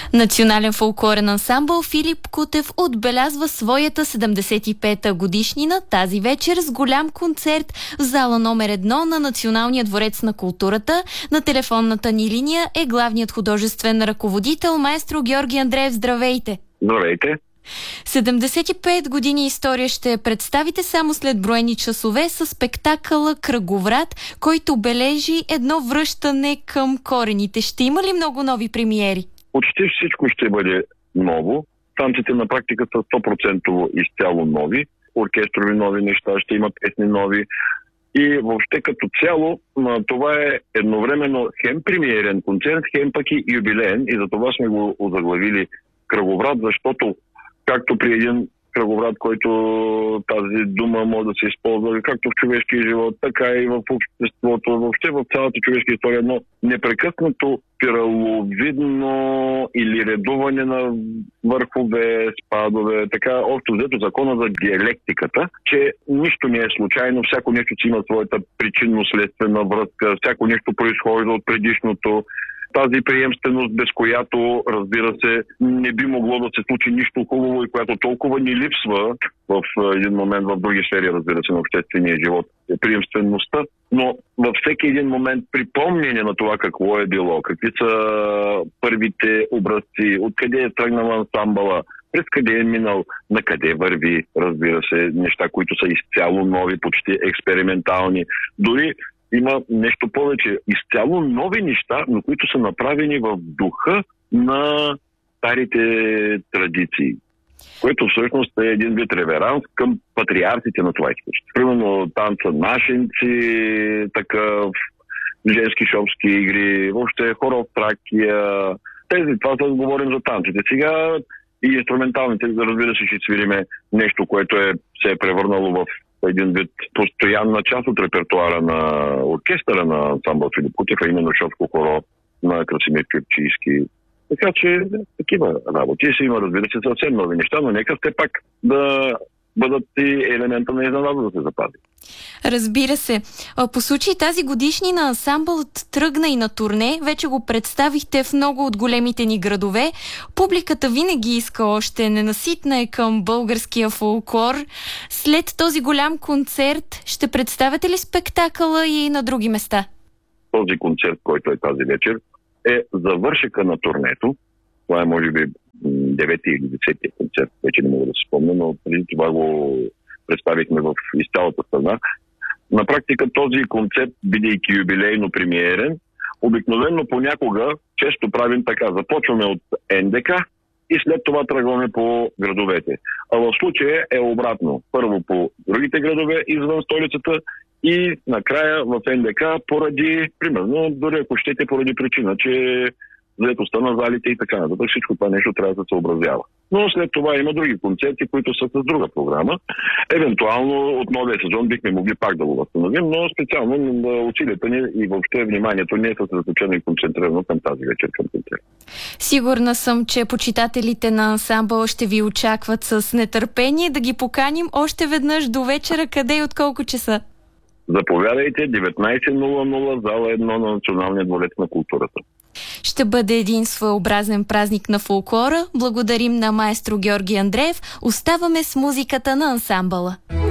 Национален фолклорен ансамбъл Филип Кутев отбелязва своята 75-та годишнина тази вечер с голям концерт в зала номер 1 на Националния дворец на културата. На телефонната ни линия е главният художествен ръководител маестро Георги Андреев. Здравейте! Здравейте! 75 години история ще представите само след броени часове с спектакъла Кръговрат, който бележи едно връщане към корените. Ще има ли много нови премиери? Почти всичко ще бъде ново. Танците на практика са 100% изцяло нови. Оркестрови нови неща, ще има песни нови. И въобще като цяло това е едновременно хем премиерен концерт, хем пък и юбилеен. И за това сме го озаглавили Кръговрат, защото както при един кръговрат, който тази дума може да се използва както в човешкия живот, така и в обществото, въобще в цялата човешка история, едно непрекъснато спираловидно или редуване на върхове, спадове, така общо взето закона за диалектиката, че нищо не е случайно, всяко нещо си има своята причинно-следствена връзка, всяко нещо произхожда от предишното. Тази приемственост, без която, разбира се, не би могло да се случи нищо хубаво и която толкова ни липсва в един момент в други сфери, разбира се, на обществения живот, е приемствеността. Но във всеки един момент припомнение на това какво е било, какви са първите образци, откъде е тръгнал ансамбъла, през къде е минал, на къде върви, разбира се, неща, които са изцяло нови, почти експериментални. Дори има нещо повече. Изцяло нови неща, но които са направени в духа на старите традиции. Което всъщност е един вид реверанс към патриарсите на това изкуство. Примерно танца нашенци, такъв, женски шопски игри, въобще хора от Тракия. Това са говорим за танците. Сега и инструменталните, разбира се, ще свириме нещо, което се е превърнало в един вид постоянна част от репертуара на оркестъра на ансамбъл Филип Кутев, а именно шопско хоро на Красимир Кюпчийски. Така че такива работи си има, разбира се, съвсем нови неща, но нека все пак да бъдат и елемента на изненада да се запази. Разбира се. По случай тази годишнина ансамбълът тръгна и на турне. Вече го представихте в много от големите ни градове. Публиката винаги иска още, ненаситна е към българския фолклор. След този голям концерт ще представяте ли спектакъла и на други места? Този концерт, който е тази вечер, е завършека на турнето. Това е може би 9 или 10 концерт, вече не мога да се спомня, но преди това го представихме в изцялата страна. На практика този концерт, бидейки юбилейно премиерен, обикновено понякога често правим така. Започваме от НДК и след това тръгваме по градовете. А в случая е обратно. Първо по другите градове извън столицата и накрая в НДК поради, примерно, дори ако щете поради причина, че заетостта на залите и така нататък. Всичко това нещо трябва да се съобразява. Но след това има други концерти, които са с друга програма. Евентуално от новия сезон бихме могли пак да го възстановим, но специално усилията ни и въобще вниманието ни е съсредоточено и концентрирано към тази вечер към концерт. Сигурна съм, че почитателите на ансамбъл ще ви очакват с нетърпение да ги поканим още веднъж до вечера. Къде и от колко часа? Заповядайте, 19:00, зала 1 на Националния дворец на културата. Ще бъде един своеобразен празник на фолклора. Благодарим на маестро Георги Андреев. Оставаме с музиката на ансамбъла.